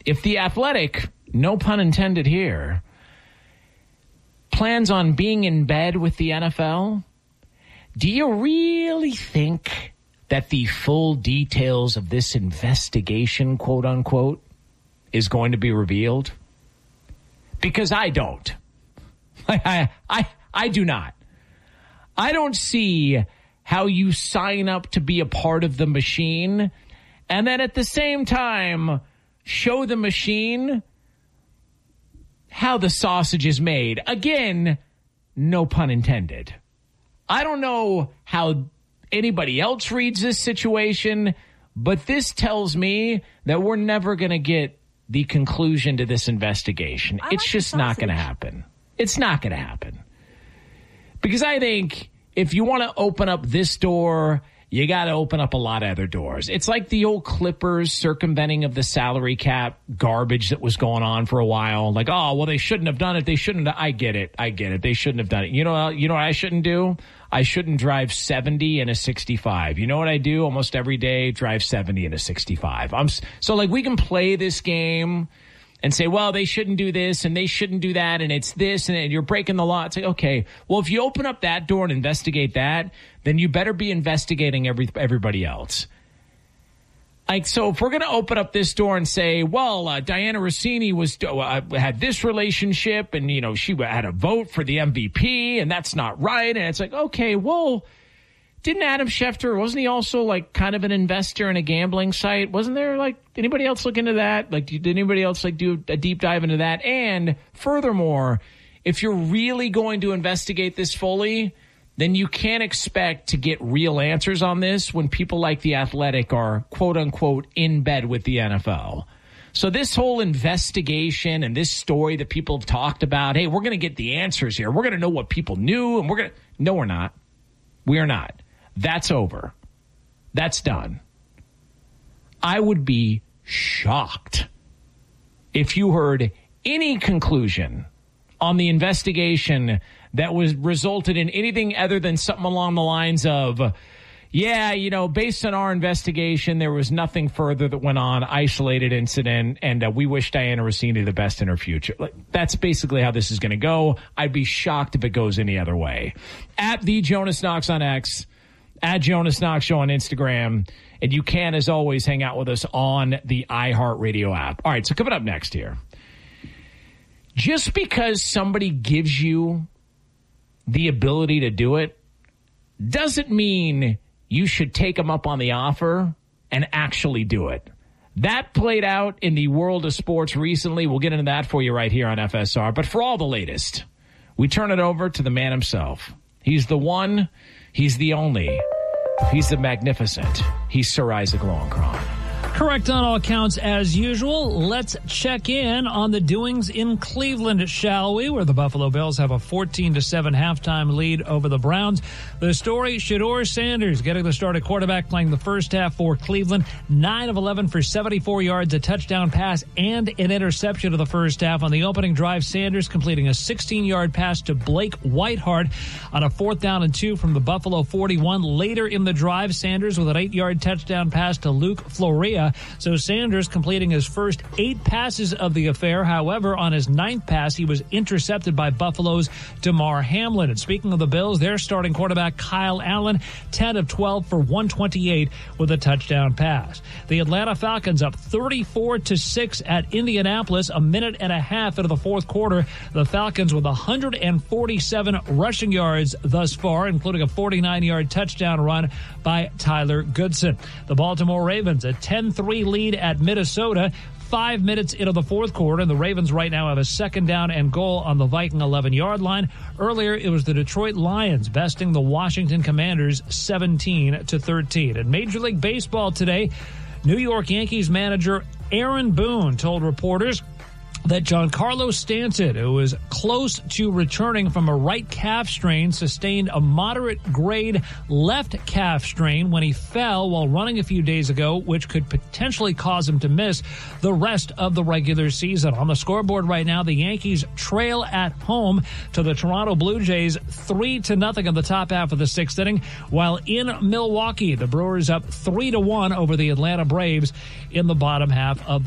if The Athletic, no pun intended here, plans on being in bed with the NFL, do you really think that the full details of this investigation, quote unquote, is going to be revealed? Because I don't. I do not. I don't see how you sign up to be a part of the machine and then at the same time show the machine how the sausage is made. Again, no pun intended. I don't know how anybody else reads this situation, but this tells me that we're never going to get the conclusion to this investigation. It's just not going to happen. It's not going to happen. Because I think if you want to open up this door, you got to open up a lot of other doors. It's like the old Clippers circumventing of the salary cap garbage that was going on for a while. Like, oh, well, they shouldn't have done it. They shouldn't have. I get it. They shouldn't have done it. You know what I shouldn't do? I shouldn't drive 70 in a 65. You know what I do almost every day? Drive 70 in a 65. So like we can play this game and say, well, they shouldn't do this and they shouldn't do that and it's this and you're breaking the law. It's like, okay, well, if you open up that door and investigate that, then you better be investigating everybody else. Like, so if we're going to open up this door and say, well, Dianna Russini had this relationship and, you know, she had a vote for the MVP and that's not right. And it's like, okay, well, didn't Adam Schefter, wasn't he also like kind of an investor in a gambling site? Wasn't there like anybody else look into that? Like, did anybody else like do a deep dive into that? And furthermore, if you're really going to investigate this fully, then you can't expect to get real answers on this when people like The Athletic are, quote unquote, in bed with the NFL. So this whole investigation and this story that people have talked about, hey, we're going to get the answers here. We're going to know what people knew. And no, we're not. We are not. That's over. That's done. I would be shocked if you heard any conclusion on the investigation that was resulted in anything other than something along the lines of, yeah, you know, based on our investigation, there was nothing further that went on, isolated incident, and we wish Dianna Russini the best in her future. Like, that's basically how this is going to go. I'd be shocked if it goes any other way. At the Jonas Knox on X, at Jonas Knox Show on Instagram, and you can, as always, hang out with us on the iHeartRadio app. All right, so coming up next here, just because somebody gives you the ability to do it doesn't mean you should take them up on the offer and actually do it. That played out in the world of sports recently. We'll get into that for you right here on FSR. But for all the latest, we turn it over to the man himself. He's the one. He's the only. He's the magnificent. He's Sir Isaac Lowenkron. Correct on all counts as usual. Let's check in on the doings in Cleveland, shall we, where the Buffalo Bills have a 14-7 halftime lead over the Browns. The story, Shedeur Sanders getting the start at quarterback, playing the first half for Cleveland. 9 of 11 for 74 yards, a touchdown pass, and an interception of the first half. On the opening drive, Sanders completing a 16-yard pass to Blake Whiteheart on a 4th down and 2 from the Buffalo 41. Later in the drive, Sanders with an 8-yard touchdown pass to Luke Florea. So Sanders completing his first 8 passes of the affair. However, on his 9th pass, he was intercepted by Buffalo's Damar Hamlin. And speaking of the Bills, their starting quarterback, Kyle Allen, 10 of 12 for 128 with a touchdown pass. The Atlanta Falcons up 34-6 at Indianapolis, a minute and a half into the fourth quarter. The Falcons with 147 rushing yards thus far, including a 49-yard touchdown run by Tyler Goodson. The Baltimore Ravens, a 10-3 lead at Minnesota. 5 minutes into the fourth quarter, and the Ravens right now have a 2nd down and goal on the Viking 11-yard line. Earlier, it was the Detroit Lions besting the Washington Commanders 17-13. In Major League Baseball today, New York Yankees manager Aaron Boone told reporters that Giancarlo Stanton, who was close to returning from a right calf strain, sustained a moderate grade left calf strain when he fell while running a few days ago, which could potentially cause him to miss the rest of the regular season. On the scoreboard right now, the Yankees trail at home to the Toronto Blue Jays 3-0 in the top half of the 6th inning, while in Milwaukee, the Brewers up 3-1 over the Atlanta Braves in the bottom half of